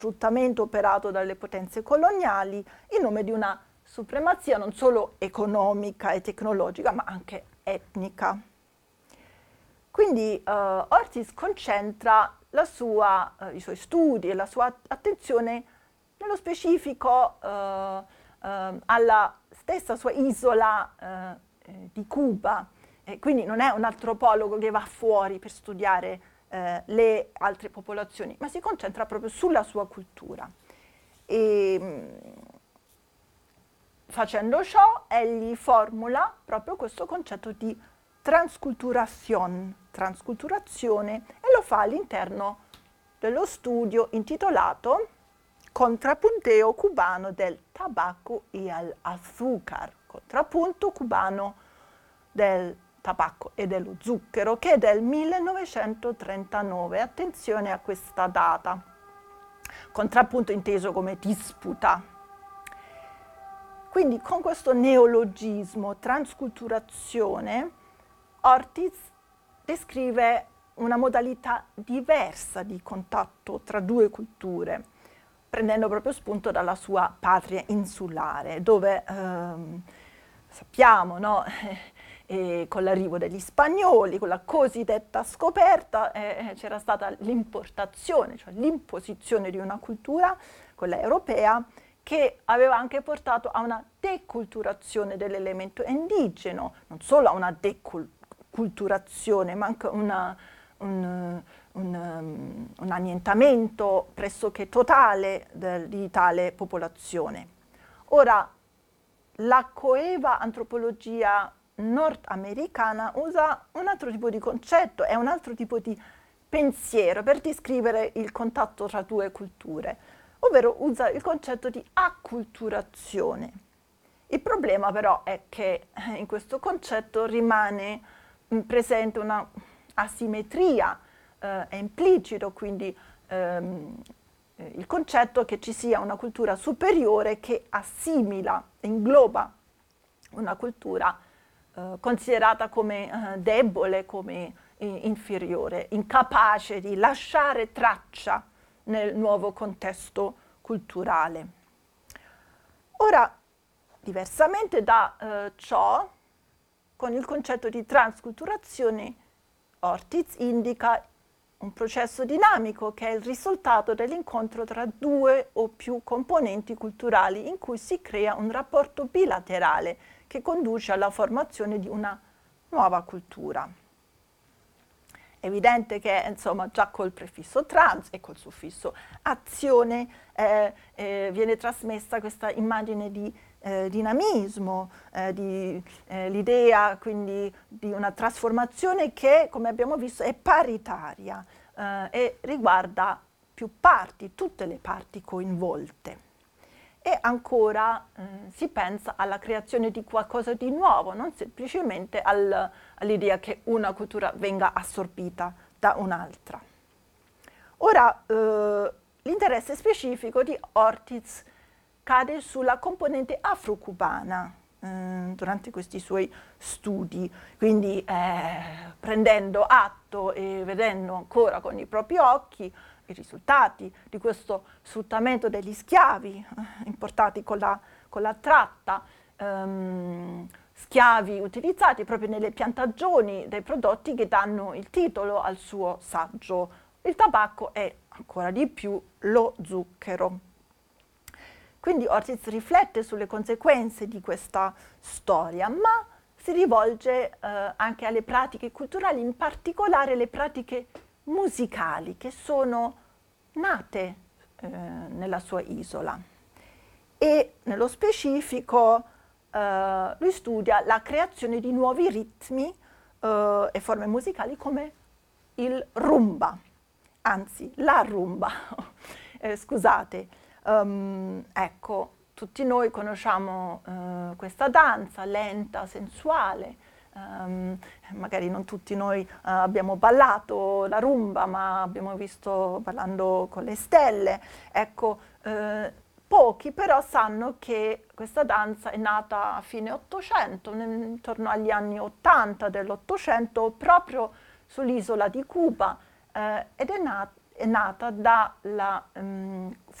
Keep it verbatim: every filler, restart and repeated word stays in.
sfruttamento operato dalle potenze coloniali in nome di una supremazia non solo economica e tecnologica, ma anche etnica. Quindi uh, Ortiz concentra la sua, uh, i suoi studi e la sua attenzione nello specifico uh, uh, alla stessa sua isola uh, eh, di Cuba. E quindi non è un antropologo che va fuori per studiare uh, le altre popolazioni, ma si concentra proprio sulla sua cultura. E, mh, facendo ciò, egli formula proprio questo concetto di transculturazione, transculturazione, e lo fa all'interno dello studio intitolato Contrapunteo cubano del tabacco y el azúcar, contrappunto cubano del tabacco e dello zucchero, che è del millenovecentotrentanove. Attenzione a questa data. Contrappunto inteso come disputa. Quindi con questo neologismo, transculturazione, Ortiz descrive una modalità diversa di contatto tra due culture, prendendo proprio spunto dalla sua patria insulare, dove ehm, sappiamo, no? E con l'arrivo degli spagnoli, con la cosiddetta scoperta, eh, c'era stata l'importazione, cioè l'imposizione di una cultura, quella europea, che aveva anche portato a una deculturazione dell'elemento indigeno, non solo a una deculturazione, ma anche una, un, un, um, un annientamento pressoché totale de, di tale popolazione. Ora, la coeva antropologia nordamericana usa un altro tipo di concetto, è un altro tipo di pensiero per descrivere il contatto tra due culture, ovvero usa il concetto di acculturazione. Il problema però è che in questo concetto rimane presente una asimmetria, eh, è implicito quindi ehm, il concetto che ci sia una cultura superiore che assimila, ingloba una cultura eh, considerata come eh, debole, come eh, inferiore, incapace di lasciare traccia nel nuovo contesto culturale. Ora, diversamente da eh, ciò, con il concetto di transculturazione, Ortiz indica un processo dinamico che è il risultato dell'incontro tra due o più componenti culturali in cui si crea un rapporto bilaterale che conduce alla formazione di una nuova cultura. È evidente che, insomma, già col prefisso trans e col suffisso azione eh, eh, viene trasmessa questa immagine di eh, dinamismo, eh, di, eh, l'idea quindi di una trasformazione che, come abbiamo visto, è paritaria eh, e riguarda più parti, tutte le parti coinvolte. E ancora eh, si pensa alla creazione di qualcosa di nuovo, non semplicemente al, all'idea che una cultura venga assorbita da un'altra. Ora, eh, l'interesse specifico di Ortiz cade sulla componente afro-cubana eh, durante questi suoi studi, quindi eh, prendendo atto e vedendo ancora con i propri occhi i risultati di questo sfruttamento degli schiavi eh, importati con la, con la tratta, ehm, schiavi utilizzati proprio nelle piantagioni dei prodotti che danno il titolo al suo saggio, il tabacco e ancora di più lo zucchero. Quindi Ortiz riflette sulle conseguenze di questa storia, ma si rivolge eh, anche alle pratiche culturali, in particolare le pratiche musicali che sono nate eh, nella sua isola. E nello specifico eh, lui studia la creazione di nuovi ritmi eh, e forme musicali come il rumba, anzi la rumba, eh, scusate, um, ecco, tutti noi conosciamo eh, questa danza lenta, sensuale. Um, magari non tutti noi uh, abbiamo ballato la rumba, ma abbiamo visto Ballando con le stelle. Ecco, eh, pochi però sanno che questa danza è nata a fine Ottocento, intorno agli anni Ottanta dell'Ottocento, proprio sull'isola di Cuba, eh, ed è, nat- è nata dalla um,